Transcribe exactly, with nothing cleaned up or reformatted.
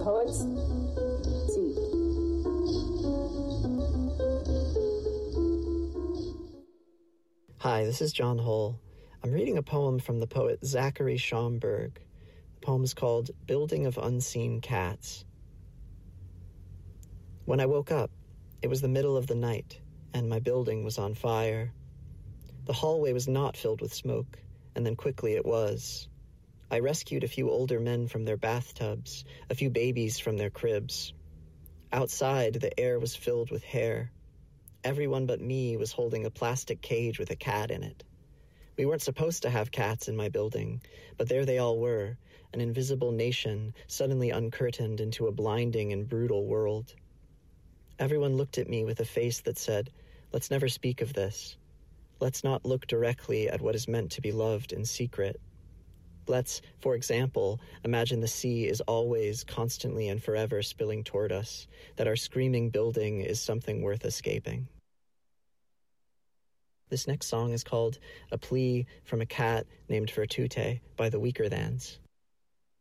Poets. See. Hi, this is John Hull. I'm reading a poem from the poet Zachary Schomburg. The poem is called Building of Unseen Cats. When I woke up, it was the middle of the night, and my building was on fire. The hallway was not filled with smoke, and then quickly it was. I rescued a few older men from their bathtubs, a few babies from their cribs. Outside, the air was filled with hair. Everyone but me was holding a plastic cage with a cat in it. We weren't supposed to have cats in my building, but there they all were, an invisible nation suddenly uncurtained into a blinding and brutal world. Everyone looked at me with a face that said, "Let's never speak of this. Let's not look directly at what is meant to be loved in secret. Let's, for example, imagine the sea is always, constantly, and forever spilling toward us, that our screaming building is something worth escaping." This next song is called A Plea from a Cat Named Virtute by the Weakerthans.